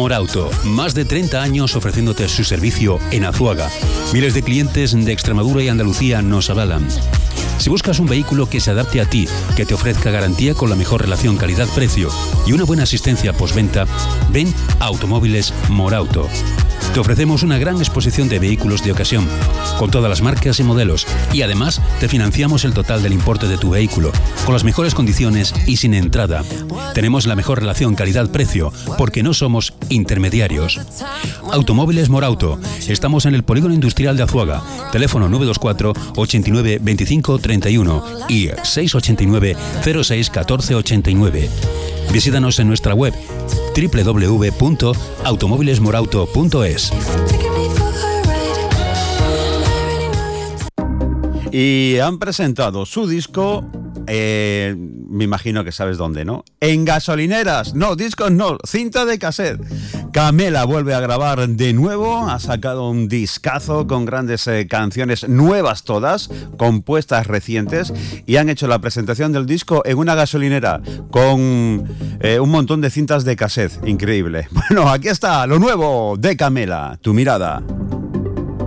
Morauto, más de 30 años ofreciéndote su servicio en Azuaga. Miles de clientes de Extremadura y Andalucía nos avalan. Si buscas un vehículo que se adapte a ti, que te ofrezca garantía con la mejor relación calidad-precio y una buena asistencia postventa, ven a Automóviles Morauto. Te ofrecemos una gran exposición de vehículos de ocasión, con todas las marcas y modelos, y además te financiamos el total del importe de tu vehículo, con las mejores condiciones y sin entrada. Tenemos la mejor relación calidad-precio, porque no somos intermediarios. Automóviles Morauto. Estamos en el Polígono Industrial de Azuaga. Teléfono 924 89 25 31 y 689 06 14 89. Visítanos en nuestra web www.automovilesmorauto.es. Y han presentado su disco, me imagino que sabes dónde, ¿no? En gasolineras, no, discos no, cinta de cassette. Camela vuelve a grabar de nuevo, ha sacado un discazo con grandes canciones nuevas todas, compuestas recientes, y han hecho la presentación del disco en una gasolinera con un montón de cintas de cassette, increíble. Bueno, aquí está lo nuevo de Camela, Tu mirada.